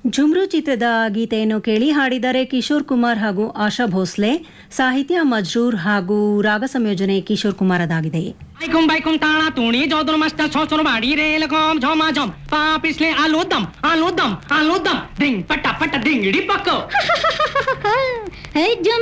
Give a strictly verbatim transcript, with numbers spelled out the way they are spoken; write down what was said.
ಜುಮ್ರು ಚಿತ್ರದ ಗೀತೆಯನ್ನು ಕೇಳಿ ಹಾಡಿದ್ದಾರೆ ಕಿಶೋರ್ ಕುಮಾರ್ ಹಾಗೂ ಆಶಾ ಭೋಸ್ಲೆ. ಸಾಹಿತ್ಯ ಮಜ್ರೂರ್ ಹಾಗೂ ರಾಗ ಸಂಯೋಜನೆ ಕಿಶೋರ್ ಕುಮಾರ್ ಅದಾಗಿದೆ. বাইকুম বাইকুম তাড়া তুনি যদুর মাস্টার শ্বশুর বাড়ি রে এরকম ঝমাঝম পা পিছলে আলু দম আলু দম আলু দম ডিং পাটা পাটা ডিংড়ি পাকো এই